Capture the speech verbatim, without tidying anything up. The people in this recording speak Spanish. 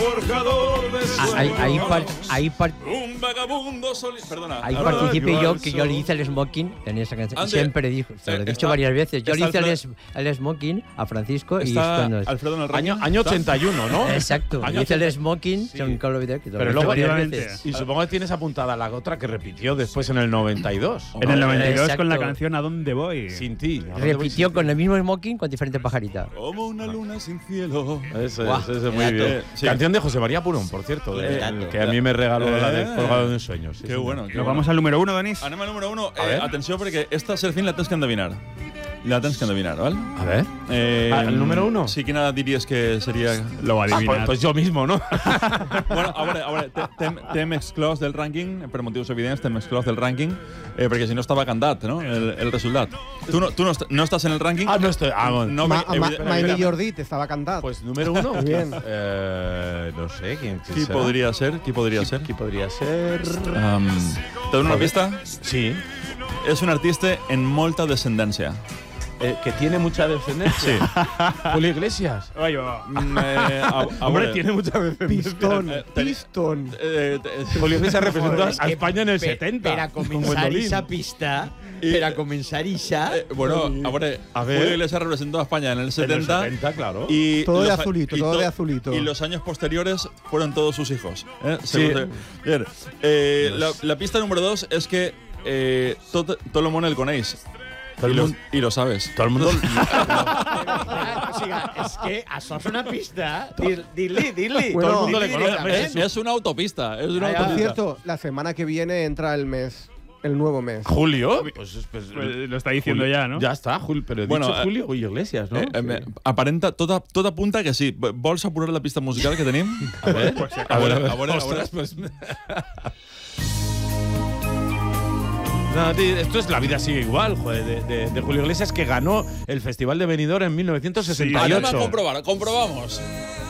forjador de sueños. Ahí, ahí, par, ahí, par, Un vagabundo soli... Perdona. ahí ahora participé yo yo, al que yo le sol. hice el smoking en esa canción. Ande. Siempre dijo, se lo he Eh, dicho está- varias veces. Yo le está hice el, Alfredo- es- el smoking a Francisco y es Está cuando es- Alfredo en el Año, ranking. año ¿Está? ochenta y uno, ¿no? Exacto. Año Yo hice el ochenta. smoking, Sí. son Call of Duty, que lo Pero he luego hecho varias efectivamente. veces. Y supongo que tienes apuntada la otra que repitió después en el noventa y dos. En el noventa y dos Exacto. con la canción ¿A dónde voy? Sin ti. ¿A dónde voy Repitió sin con el mismo smoking con diferente pajarita. Como una luna sin cielo. ti? Ese, Guau, ese, ese, muy dato. bien. Sí. Canción de José María Purón, por cierto, de- Dato. que a mí me regaló la de Eh. Colgado de Sueños. Sí, Qué señor. bueno. Qué Nos bueno. vamos al número uno, Denis. Anem al número uno. A Eh, ver. atenció, porque esta Serafín la tens que endevinar. La tens que endevinar, ¿vale? A ver. Eh, Ah, ¿el número uno? Sí, quina diries que seria... Lo va a Ah, adivinar. pues, pues yo mismo, ¿no? bueno, a veure, a veure, te- tem, tem exclòs del rànquing, per motius evidents, tem exclòs del rànquing, eh, perquè si no estava cantat, no?, el, el resultat. Tu, no, tu no, est no estàs en el rànquing. Ah, no estoy. Ah, bueno. No, Ma, perquè, ma, evident- Mai evident- millor dit, estava cantat. Pues número uno. Muy bien. Eh, no sé quién. quién Qui será? podria ser? Qui podria ser? ¿Quién podría ser? Um, te dono una pista? Sí. És un artista en molta descendència. Eh, que tiene mucha descendencia. Sí. Julio Iglesias. Oye, va. Mm, eh, a, a Hombre, veure, tiene mucha descendencia. Pistón, Eh, teni- pistón. Eh, te- Julio Iglesias representó Joder, a es que España en el pe- setenta. Per a con començar Gwendolyn. esa pista, I- per a començar esa, eh, bueno, a veure, A ver. Julio Iglesias representó a España en el En el setenta. setenta, claro. Y Todo de los a- azulito, y todo to- de azulito. Y los años posteriores fueron todos sus hijos. ¿eh? Sí. Según- Bien. Eh, la, la pista número dos es que eh, todo, todo el mundo el coneix. Todo el y, lo, mundo- y lo sabes. Todo el mundo. o sigui, és que això és una pista. Dir-li, dir-li. Bueno, Todo el mundo le Dir-li conoce. directament. Es, es una autopista. Es una Ah, ya. Por autopista. cierto, la semana que viene entra el mes, el nuevo mes. Julio. Pues, pues, Pues lo está diciendo Julio- ya, ¿no? Ya está, Julio. Pero he Bueno, dicho eh, Julio Iglesias, ¿no? Eh, eh, me- aparenta, tot, a- tot apunta que sí. Vols apurar la pista musical que tenim? A ver. Pues se A acabó. veure, a veure, a veure. Ostras, pues. No, tío, esto es La vida sigue igual, joder, de, de- de Julio Iglesias, que ganó el Festival de Benidorm en mil novecientos sesenta y Anem a ocho. comprovar, comprobamos.